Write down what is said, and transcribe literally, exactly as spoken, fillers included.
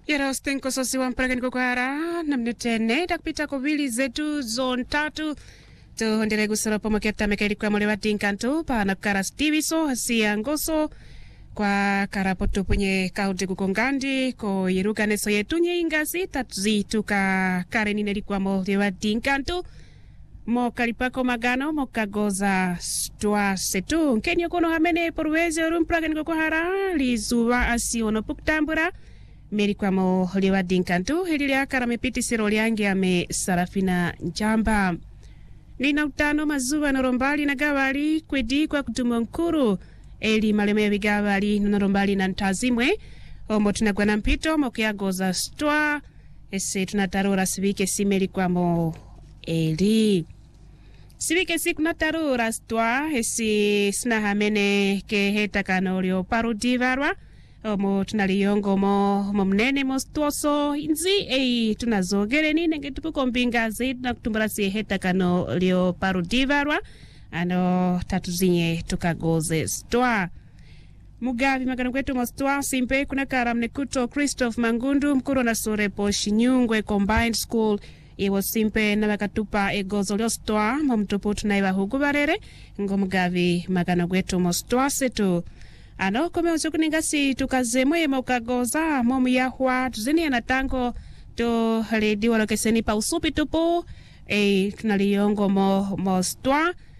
Yara ustenko sosi wa mprakani kukwara na mnutene takpita kovili zetu zone tatu tu hondere gusoro pomoketa mekeri kwa mole watinkantu pa nakara stiviso hasia ngoso kwa karapoto punye kaunti kukongandi ko yiruka neso yetu nye ingasi tatuzi tuka kareni neri kwa mole watinkantu mo kalipako magano mo kagoza stwa setu kenyo kono hamene porweze orumprakani kukwara lizuwa asiono puktambura meri kwa mo liwa dinkantu hililia karamepiti siro liangi ame Sarafina Njamba nina utano mazuwa norombali na gawali kwedi kwa kutumo nkuru eli maleme vigawali norombali na ntazimwe omo tunagwa na mpito mo kiagoza stwa ese tunatarura sivike si meri kwa mo eli sivike si kunatarura stwa esi sinahamene ke heta kanolio parudivarwa omo tunaliyongo mo momnene mostuoso inzi ei tunazogere ni nenge tupuko mbinga zaidi na kutumbura si heta kano lio parudivarwa ano tatuzinye tukagoze stwa mugavi magana kwetu mostwa simpe kuna karamne kuto Christoph Mangundu mkuro na sore po Shinyungwe Combined School iwo simpe na wakatupa egozo lio stwa mamtupu tunaiwa hugu barere ngo mugavi magana kwetu mostwa setu ano kome usukuningasi tukazemwe mokagoza momu yahwa tuzini ya natango to ledi walokeseni pa usupi tupu e tunaliyongo mo mo stwa